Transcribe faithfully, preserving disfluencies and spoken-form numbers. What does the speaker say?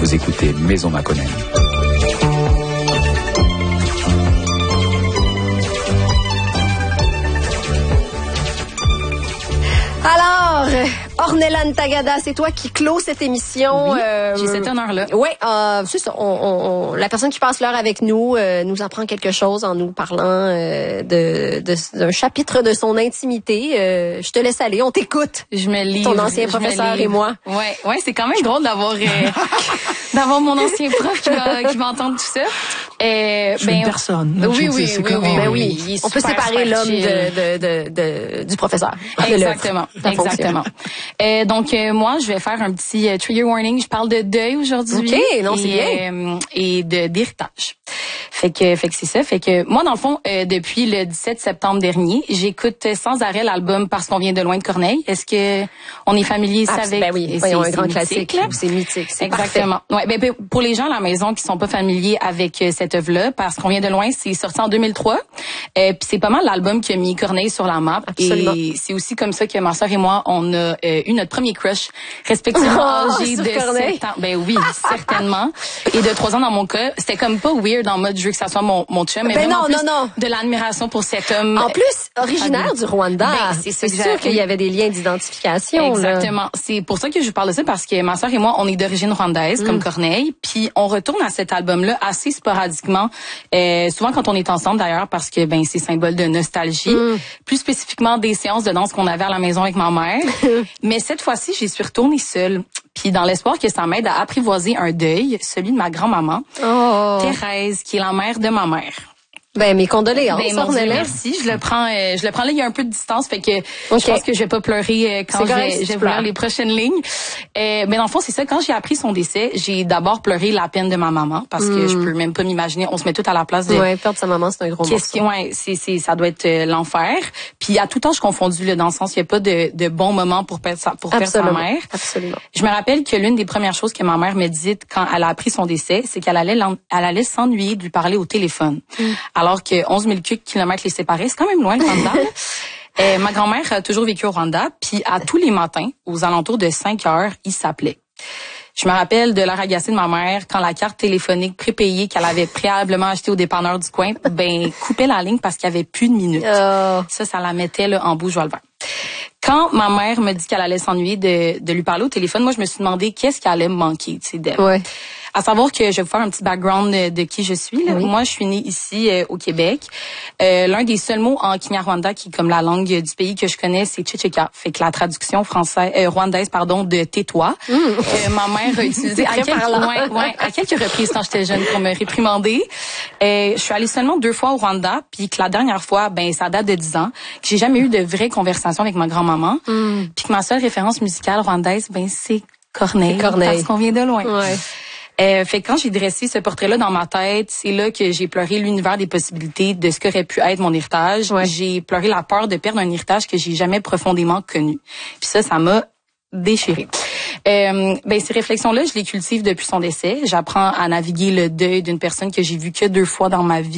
Vous écoutez Maison Makonnen. Alors, Ornelan Tagada, c'est toi qui clôt cette émission. Oui, euh, j'ai cet honneur-là. Oui, euh, c'est ça. On, on, on, la personne qui passe l'heure avec nous euh, nous apprend quelque chose en nous parlant euh, de, de d'un chapitre de son intimité. Euh, je te laisse aller, on t'écoute. Je me livre. Ton ancien professeur et moi. Ouais, ouais, c'est quand même drôle d'avoir euh, d'avoir mon ancien prof qui va qui va entendre tout ça. Euh, je suis ben, une personne. Oui, oui, oui, oui, oui, ben oui. On peut séparer l'homme de, de, de, de, du professeur. Exactement, exactement. Euh, donc euh, moi, je vais faire un petit euh, trigger warning. Je parle de deuil aujourd'hui. Ok, non, c'est bien. Euh, et de d'héritage. Fait que, fait que c'est ça. Fait que moi, dans le fond, euh, depuis le dix-sept septembre dernier, j'écoute sans arrêt l'album Parce qu'on vient de loin de Corneille. Est-ce que on est familier ah, avec? Ben oui, c'est un grand classique. Là. C'est mythique. C'est exactement. Ouais, ben pour les gens à la maison qui sont pas familiers avec cette œuvre-là, Parce qu'on vient de loin, c'est sorti en deux mille trois. Euh, puis c'est pas mal l'album qui a mis Corneille sur la map. Absolument. Et c'est aussi comme ça que ma sœur et moi, on a euh, eu notre premier crush, respectivement oh, âgé de sept ans. Ben oui, certainement. Et de trois ans dans mon cas, c'était comme pas weird en mode je veux que ça soit mon mon chum, mais ben vraiment non, plus non, non. de l'admiration pour cet homme. En plus, originaire du Rwanda. Ben, c'est c'est sûr qu'il y avait des liens d'identification. Exactement. Là. C'est pour ça que je vous parle de ça, parce que ma sœur et moi, on est d'origine rwandaise, mm. comme Corneille, puis on retourne à cet album-là assez sporadiquement, euh, souvent quand on est ensemble d'ailleurs, parce que ben c'est symbole de nostalgie, mm. plus spécifiquement des séances de danse qu'on avait à la maison avec ma mère. Mais cette fois-ci, j'y suis retournée seule. Puis dans l'espoir que ça m'aide à apprivoiser un deuil, celui de ma grand-maman, oh. Thérèse, qui est la mère de ma mère. Ben mes condoléances. Ben, mon Dieu, merci. Je le prends, euh, je le prends là. Il y a un peu de distance, fait que okay. je pense que je vais pas pleurer euh, quand je vais, je vais voir les prochaines lignes. Euh, mais dans le fond, c'est ça. Quand j'ai appris son décès, j'ai d'abord pleuré la peine de ma maman, parce mm. que je peux même pas m'imaginer. On se met tout à la place de. Ouais, perdre sa maman, c'est un gros morceau. Ouais, c'est, c'est, ça doit être euh, l'enfer. Puis à tout âge confondu, là, dans le sens, il y a pas de, de bons moments pour perdre sa, pour perdre sa mère. Absolument. Je me rappelle que l'une des premières choses que ma mère me dit quand elle a appris son décès, c'est qu'elle allait, elle allait s'ennuyer de lui parler au téléphone, mm. alors que onze mille kilomètres les séparaient, c'est quand même loin le Rwanda. euh, ma grand-mère a toujours vécu au Rwanda, puis à tous les matins, aux alentours de cinq heures, il s'appelait. Je me rappelle de l'heure agacée de ma mère quand la carte téléphonique prépayée qu'elle avait préalablement achetée au dépanneur du coin, ben coupait la ligne parce qu'il y avait plus de minutes. Oh. Ça, ça la mettait là en bouche joie le vert. Quand ma mère me dit qu'elle allait s'ennuyer de, de lui parler au téléphone, moi je me suis demandé qu'est-ce qui allait me manquer, tu sais, d'elle. Ouais. À savoir que je vais vous faire un petit background de, de qui je suis. Là. Oui. Moi, je suis née ici euh, au Québec. Euh, l'un des seuls mots en Kinyarwanda qui est comme la langue du pays que je connais, c'est Chichika. Fait que la traduction française, euh, rwandaise, pardon, de tais-toi. Mm. Euh, ma mère a utilisé à quelques, ouais, ouais, à quelques reprises quand j'étais jeune pour me réprimander. Euh, je suis allée seulement deux fois au Rwanda, puis que la dernière fois, ben ça date de dix ans, que j'ai jamais eu de vraie conversation avec ma grand-maman. Mm. Puis que ma seule référence musicale rwandaise, ben c'est Corneille, c'est Corneille. Parce qu'on vient de loin. Ouais. Euh, fait que quand j'ai dressé ce portrait-là dans ma tête, c'est là que j'ai pleuré l'univers des possibilités de ce qu'aurait pu être mon héritage. Ouais. J'ai pleuré la peur de perdre un héritage que j'ai jamais profondément connu. Puis ça, ça m'a déchirée. Euh, ben ces réflexions-là, je les cultive depuis son décès. J'apprends à naviguer le deuil d'une personne que j'ai vue que deux fois dans ma vie.